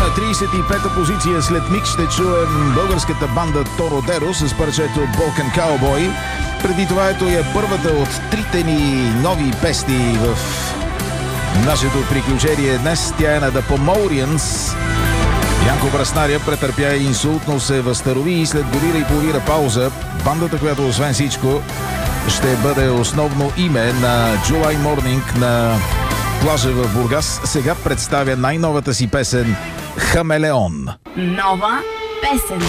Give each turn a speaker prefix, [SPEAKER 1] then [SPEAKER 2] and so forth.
[SPEAKER 1] На 35-та позиция след миг ще чуем българската банда Тородеро с парчето Balkan Cowboy. Преди това ето е първата от трите ни нови песни в нашето приключение днес. Тя е на The Pomorians. Янко Браснаря претърпя инсулт, но се възстанови и след година и половина пауза бандата, която освен всичко ще бъде основно име на July Morning на плажа в Бургас, сега представя най-новата си песен «Хамелеон».
[SPEAKER 2] Нова песен.